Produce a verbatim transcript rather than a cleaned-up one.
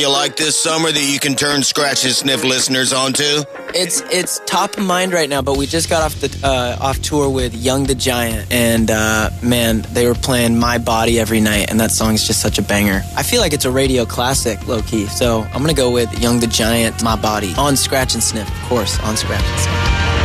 you like this summer that you can turn Scratch and Sniff listeners onto? It's it's top of mind right now, but we just got off the uh, off tour with Young the Giant, and uh, man, they were playing My Body every night, and that song is just such a banger. I feel like it's a radio classic, low-key, so I'm going to go with Young the Giant, My Body, on Scratch and Sniff, of course, on Scratch and Sniff.